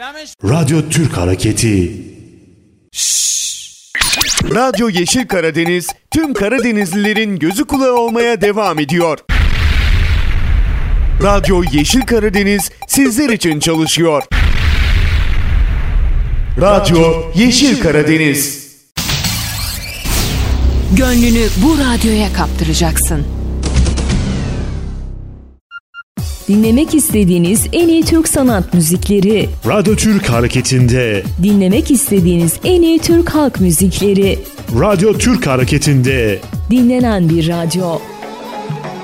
Radyo Türk Hareketi. Radyo Yeşil Karadeniz tüm Karadenizlilerin gözü kulağı olmaya devam ediyor. Radyo Yeşil Karadeniz sizler için çalışıyor. Radyo Yeşil Karadeniz. Gönlünü bu radyoya kaptıracaksın. Dinlemek istediğiniz en iyi Türk sanat müzikleri. Radyo Türk Hareketi'nde. Dinlemek istediğiniz en iyi Türk halk müzikleri. Radyo Türk Hareketi'nde. Dinlenen bir radyo.